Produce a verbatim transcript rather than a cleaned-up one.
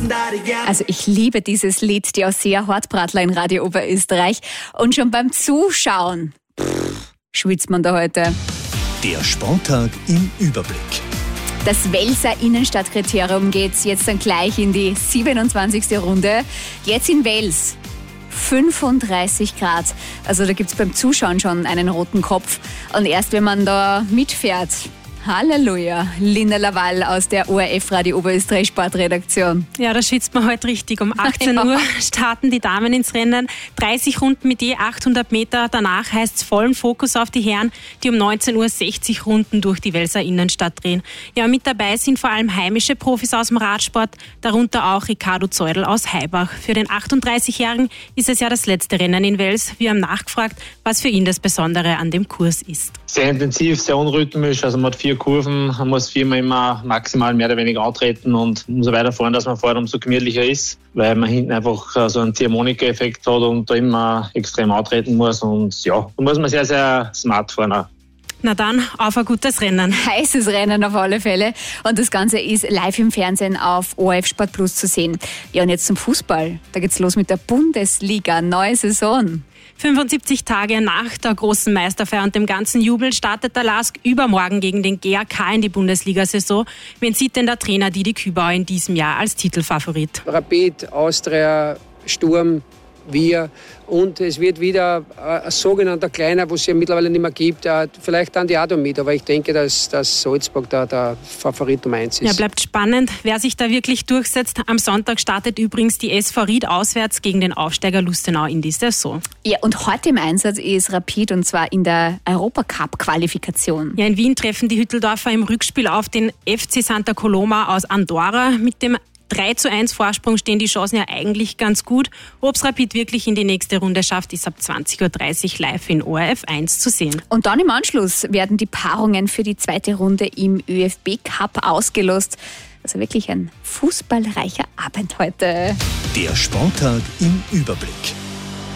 Also ich liebe dieses Lied, die Ausseer Hortbratler in Radio Oberösterreich. Und schon beim Zuschauen pff, schwitzt man da heute. Der Sporttag im Überblick. Das Welser Innenstadtkriterium geht jetzt dann gleich in die siebenundzwanzigste Runde. Jetzt in Wels. fünfunddreißig Grad. Also da gibt es beim Zuschauen schon einen roten Kopf. Und erst wenn man da mitfährt, Halleluja, Linda Laval aus der O R F Radio Oberösterreich Sportredaktion. Ja, da schwitzt man heute richtig. Um achtzehn Ja. Uhr starten die Damen ins Rennen. dreißig Runden mit je achthundert Meter. Danach heißt es vollen Fokus auf die Herren, die um neunzehn Uhr sechzig Runden durch die Welser Innenstadt drehen. Ja, mit dabei sind vor allem heimische Profis aus dem Radsport, darunter auch Ricardo Zeudel aus Haibach. Für den achtunddreißigjährigen ist es ja das letzte Rennen in Wels. Wir haben nachgefragt, was für ihn das Besondere an dem Kurs ist. Sehr intensiv, sehr unrhythmisch. Also man hat vier Kurven, man muss viermal immer maximal mehr oder weniger antreten und umso weiter fahren, dass man vorher umso gemütlicher ist, weil man hinten einfach so einen Ziehharmonika-Effekt hat und da immer extrem antreten muss. Und ja, da muss man sehr, sehr smart fahren auch. Na dann, auf ein gutes Rennen. Heißes Rennen auf alle Fälle. Und das Ganze ist live im Fernsehen auf O R F Sport Plus zu sehen. Ja, und jetzt zum Fußball. Da geht's los mit der Bundesliga. Neue Saison. fünfundsiebzig Tage nach der großen Meisterfeier und dem ganzen Jubel startet der LASK übermorgen gegen den G A K in die Bundesliga-Saison. Wen sieht denn der Trainer Didi Kübauer in diesem Jahr als Titelfavorit? Rapid, Austria, Sturm, wir. Und es wird wieder ein sogenannter Kleiner, wo es ja mittlerweile nicht mehr gibt, vielleicht dann die Ado mit. Aber ich denke, dass, dass Salzburg da der Favorit Nummer eins ist. Ja, bleibt spannend, wer sich da wirklich durchsetzt. Am Sonntag startet übrigens die S V Ried auswärts gegen den Aufsteiger Lustenau in die Saison. Ja, und heute im Einsatz ist Rapid und zwar in der Europacup-Qualifikation. Ja, in Wien treffen die Hütteldorfer im Rückspiel auf den F C Santa Coloma aus Andorra. Mit dem drei zu eins Vorsprung stehen die Chancen ja eigentlich ganz gut. Ob es Rapid wirklich in die nächste Runde schafft, ist ab zwanzig Uhr dreißig live in O R F eins zu sehen. Und dann im Anschluss werden die Paarungen für die zweite Runde im ÖFB Cup ausgelost. Also wirklich ein fußballreicher Abend heute. Der Sporttag im Überblick.